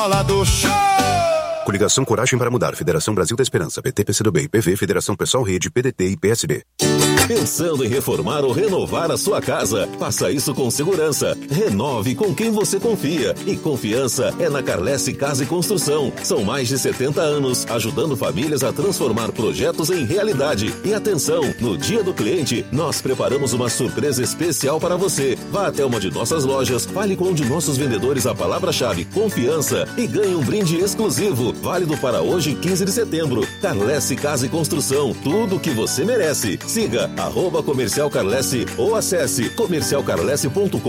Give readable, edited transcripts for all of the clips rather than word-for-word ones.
escola do show. Coligação Coragem para Mudar, Federação Brasil da Esperança, PT, PCdoB e PV, Federação Pessoal Rede, PDT e PSB. Pensando em reformar ou renovar a sua casa? Faça isso com segurança. Renove com quem você confia. E confiança é na Carlesse Casa e Construção. São mais de 70 anos ajudando famílias a transformar projetos em realidade. E atenção, no Dia do Cliente, nós preparamos uma surpresa especial para você. Vá até uma de nossas lojas, fale com um de nossos vendedores a palavra-chave confiança e ganhe um brinde exclusivo. Válido para hoje, 15 de setembro. Carlesse Casa e Construção. Tudo o que você merece. Siga @Comercial Carlesse ou acesse comercialcarlesse.com.br.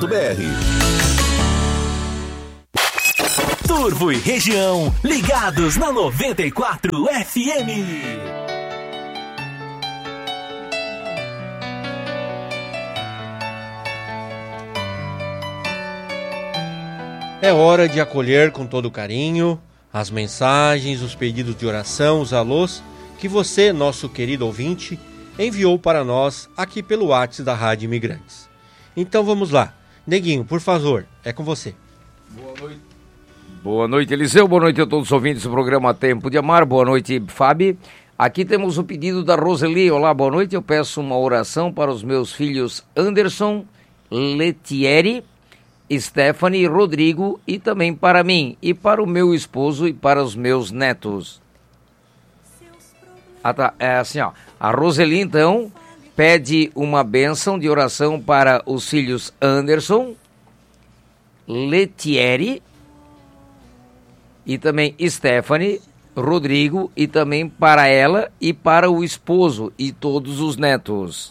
Turvo e região, ligados na 94 FM. É hora de acolher com todo carinho as mensagens, os pedidos de oração, os alôs que você, nosso querido ouvinte, enviou para nós aqui pelo WhatsApp da Rádio Imigrantes. Então vamos lá. Neguinho, por favor, é com você. Boa noite. Boa noite, Eliseu. Boa noite a todos os ouvintes do programa Tempo de Amar. Boa noite, Fábio. Aqui temos o pedido da Roseli. Olá, boa noite. Eu peço uma oração para os meus filhos Anderson, Letieri, Stephanie e Rodrigo, e também para mim, e para o meu esposo e para os meus netos. É assim, ó. A Roseli, então, pede uma bênção de oração para os filhos Anderson, Letieri, e também Stephanie, Rodrigo, e também para ela e para o esposo e todos os netos.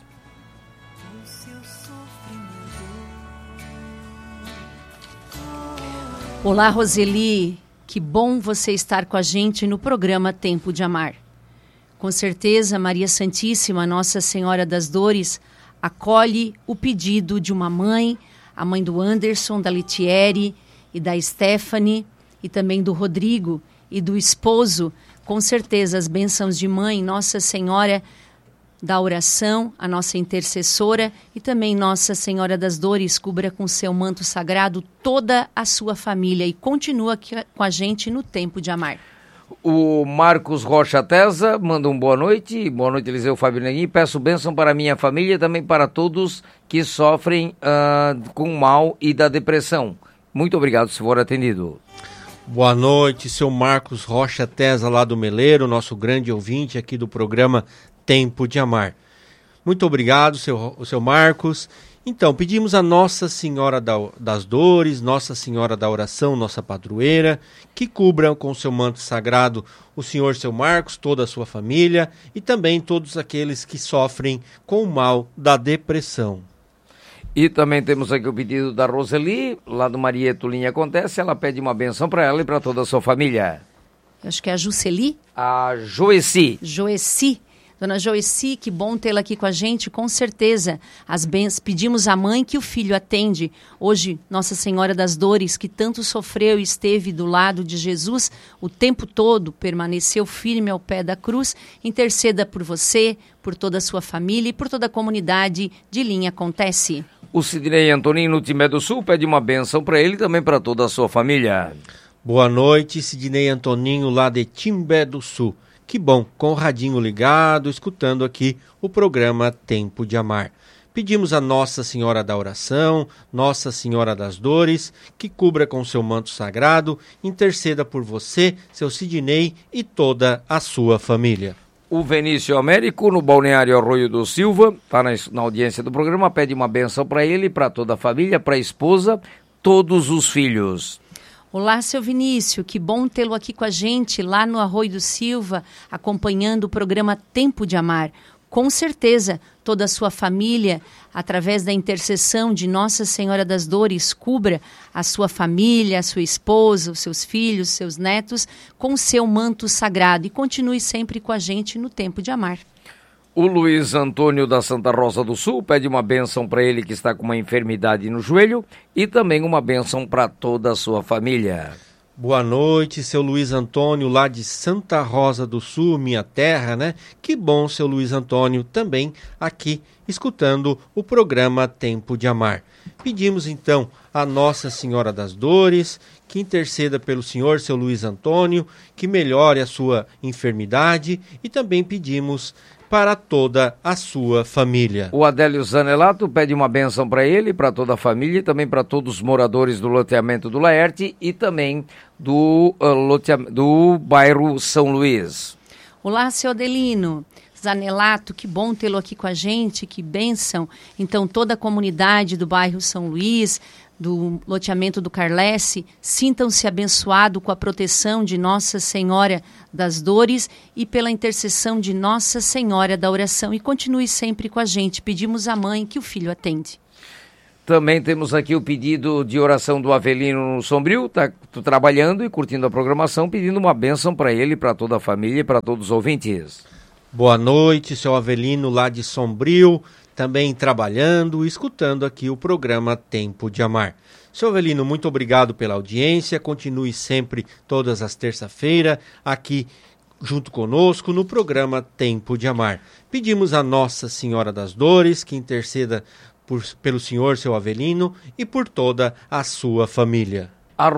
Olá, Roseli, que bom você estar com a gente no programa Tempo de Amar. Com certeza, Maria Santíssima, Nossa Senhora das Dores, acolhe o pedido de uma mãe, a mãe do Anderson, da Letieri e da Stephanie, e também do Rodrigo e do esposo. Com certeza, as bênçãos de mãe, Nossa Senhora da oração, a nossa intercessora, e também Nossa Senhora das Dores, cubra com seu manto sagrado toda a sua família e continua aqui com a gente no Tempo de Amar. O Marcos Rocha Tesa manda um boa noite, Eliseu Fábio Neguinho, peço bênção para a minha família e também para todos que sofrem com o mal e da depressão. Muito obrigado, se for atendido. Boa noite, seu Marcos Rocha Tesa lá do Meleiro, nosso grande ouvinte aqui do programa Tempo de Amar. Muito obrigado, seu Marcos. Então, pedimos a Nossa Senhora das Dores, Nossa Senhora da Oração, nossa padroeira, que cubram com seu manto sagrado o senhor, seu Marcos, toda a sua família e também todos aqueles que sofrem com o mal da depressão. E também temos aqui o pedido da Roseli, lá do Marieto Linha Acontece, ela pede uma benção para ela e para toda a sua família. Eu acho que é a Jusceli? A Joeci. Joeci. Dona Joeci, que bom tê-la aqui com a gente, com certeza. Pedimos à mãe que o filho atende. Hoje, Nossa Senhora das Dores, que tanto sofreu e esteve do lado de Jesus o tempo todo, permaneceu firme ao pé da cruz, interceda por você, por toda a sua família e por toda a comunidade de Linha Acontece. O Sidney Antoninho, no Timbé do Sul, pede uma benção para ele e também para toda a sua família. Boa noite, Sidney Antoninho, lá de Timbé do Sul. Que bom, com o radinho ligado, escutando aqui o programa Tempo de Amar. Pedimos a Nossa Senhora da Oração, Nossa Senhora das Dores, que cubra com seu manto sagrado, interceda por você, seu Sidney e toda a sua família. O Vinícius Américo, no Balneário Arroio do Silva, está na audiência do programa, pede uma benção para ele, para toda a família, para a esposa, todos os filhos. Olá, seu Vinícius, que bom tê-lo aqui com a gente, lá no Arroio do Silva, acompanhando o programa Tempo de Amar. Com certeza, toda a sua família, através da intercessão de Nossa Senhora das Dores, cubra a sua família, a sua esposa, os seus filhos, seus netos, com o seu manto sagrado. E continue sempre com a gente no Tempo de Amar. O Luiz Antônio da Santa Rosa do Sul pede uma bênção para ele que está com uma enfermidade no joelho e também uma bênção para toda a sua família. Boa noite, seu Luiz Antônio, lá de Santa Rosa do Sul, minha terra, né? Que bom, seu Luiz Antônio, também aqui escutando o programa Tempo de Amar. Pedimos então a Nossa Senhora das Dores que interceda pelo senhor, seu Luiz Antônio, que melhore a sua enfermidade, e também pedimos para toda a sua família. O Adélio Zanelato pede uma bênção para ele, para toda a família e também para todos os moradores do loteamento do Laerte e também do bairro São Luís. Olá, seu Adelino Zanelato, que bom tê-lo aqui com a gente, que bênção. Então, toda a comunidade do bairro São Luís, do loteamento do Carlesse, sintam-se abençoados com a proteção de Nossa Senhora das Dores e pela intercessão de Nossa Senhora da Oração. E continue sempre com a gente. Pedimos à mãe que o filho atende. Também temos aqui o pedido de oração do Avelino Sombrio, está trabalhando e curtindo a programação, pedindo uma bênção para ele, para toda a família e para todos os ouvintes. Boa noite, seu Avelino, lá de Sombrio, também trabalhando e escutando aqui o programa Tempo de Amar. Seu Avelino, muito obrigado pela audiência, continue sempre todas as terças-feiras aqui junto conosco no programa Tempo de Amar. Pedimos a Nossa Senhora das Dores que interceda pelo senhor, seu Avelino, e por toda a sua família. A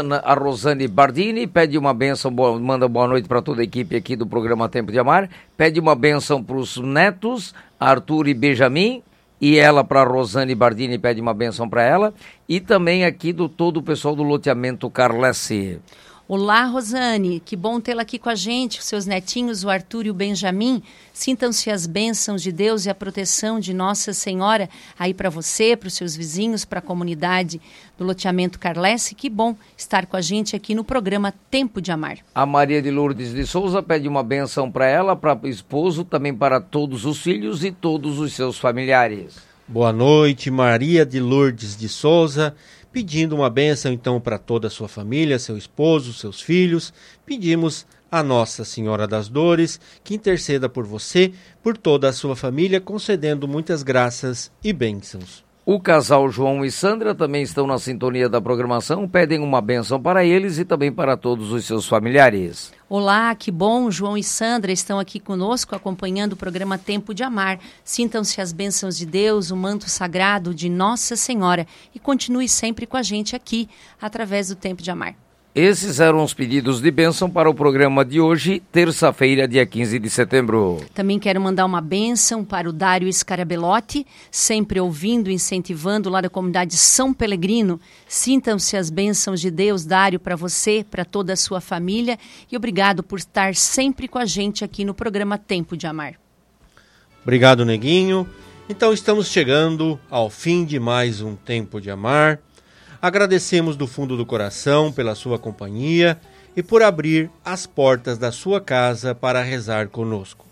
Rosane Bardini pede uma bênção, manda boa noite para toda a equipe aqui do programa Tempo de Amar, pede uma bênção para os netos, Arthur e Benjamin, e ela, para a Rosane Bardini, pede uma bênção para ela, e também aqui do todo o pessoal do loteamento Carlesse. Olá, Rosane, que bom tê-la aqui com a gente, os seus netinhos, o Arthur e o Benjamin. Sintam-se as bênçãos de Deus e a proteção de Nossa Senhora aí para você, para os seus vizinhos, para a comunidade do loteamento Carlesse. Que bom estar com a gente aqui no programa Tempo de Amar. A Maria de Lourdes de Souza pede uma bênção para ela, para o esposo, também para todos os filhos e todos os seus familiares. Boa noite, Maria de Lourdes de Souza, pedindo uma bênção então para toda a sua família, seu esposo, seus filhos. Pedimos a Nossa Senhora das Dores que interceda por você, por toda a sua família, concedendo muitas graças e bênçãos. O casal João e Sandra também estão na sintonia da programação, pedem uma bênção para eles e também para todos os seus familiares. Olá, que bom, João e Sandra estão aqui conosco acompanhando o programa Tempo de Amar. Sintam-se as bênçãos de Deus, o manto sagrado de Nossa Senhora e continue sempre com a gente aqui através do Tempo de Amar. Esses eram os pedidos de bênção para o programa de hoje, terça-feira, dia 15 de setembro. Também quero mandar uma bênção para o Dário Scarabelotti, sempre ouvindo e incentivando lá da comunidade São Pelegrino. Sintam-se as bênçãos de Deus, Dário, para você, para toda a sua família. E obrigado por estar sempre com a gente aqui no programa Tempo de Amar. Obrigado, Neguinho. Então estamos chegando ao fim de mais um Tempo de Amar. Agradecemos do fundo do coração pela sua companhia e por abrir as portas da sua casa para rezar conosco.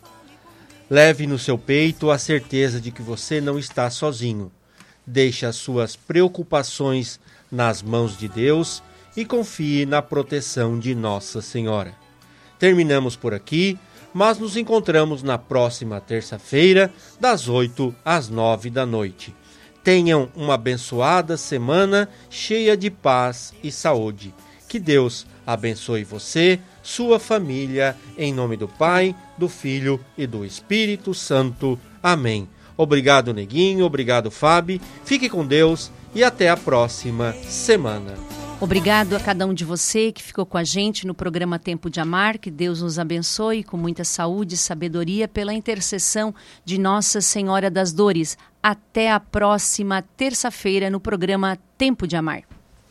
Leve no seu peito a certeza de que você não está sozinho. Deixe as suas preocupações nas mãos de Deus e confie na proteção de Nossa Senhora. Terminamos por aqui, mas nos encontramos na próxima terça-feira, das 8 às 9 da noite. Tenham uma abençoada semana cheia de paz e saúde. Que Deus abençoe você, sua família, em nome do Pai, do Filho e do Espírito Santo. Amém. Obrigado, Neguinho. Obrigado, Fábio. Fique com Deus e até a próxima semana. Obrigado a cada um de você que ficou com a gente no programa Tempo de Amar. Que Deus nos abençoe com muita saúde e sabedoria pela intercessão de Nossa Senhora das Dores. Até a próxima terça-feira no programa Tempo de Amar.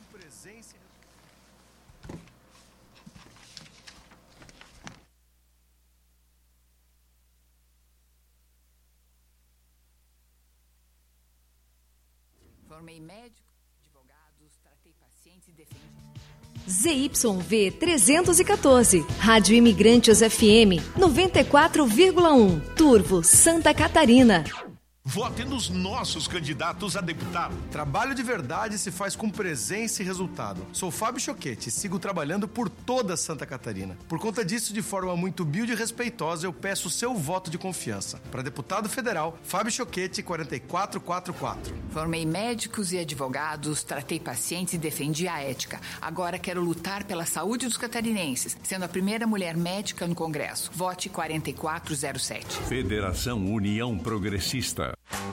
Formei médico, advogados, tratei pacientes e defendi. ZYV 314, Rádio Imigrantes FM 94,1, Turvo, Santa Catarina. Vote nos nossos candidatos a deputado. Trabalho de verdade se faz com presença e resultado. Sou Fábio Choquete e sigo trabalhando por toda Santa Catarina. Por conta disso, de forma muito humilde e respeitosa, eu peço o seu voto de confiança. Para deputado federal, Fábio Choquete, 4444. Formei médicos e advogados, tratei pacientes e defendi a ética. Agora quero lutar pela saúde dos catarinenses, sendo a primeira mulher médica no Congresso. Vote 4407. Federação União Progressista.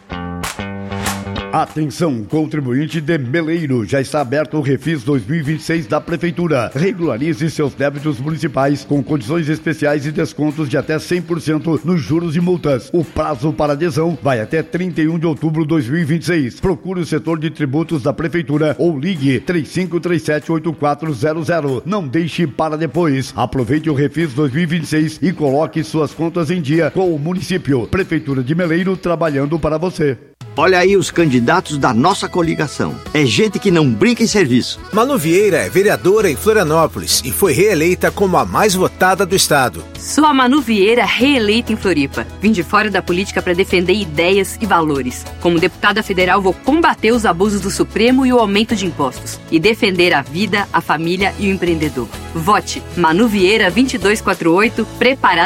Atenção, contribuinte de Meleiro, já está aberto o Refis 2026 da Prefeitura. Regularize seus débitos municipais com condições especiais e descontos de até 100% nos juros e multas. O prazo para adesão vai até 31 de outubro de 2026. Procure o setor de tributos da Prefeitura ou ligue 3537-8400. Não deixe para depois. Aproveite o Refis 2026 e coloque suas contas em dia com o município. Prefeitura de Meleiro, trabalhando para você. Olha aí os candidatos da nossa coligação. É gente que não brinca em serviço. Manu Vieira é vereadora em Florianópolis e foi reeleita como a mais votada do estado. Sou a Manu Vieira, reeleita em Floripa. Vim de fora da política para defender ideias e valores. Como deputada federal, vou combater os abusos do Supremo e o aumento de impostos. E defender a vida, a família e o empreendedor. Vote Manu Vieira 2248, preparada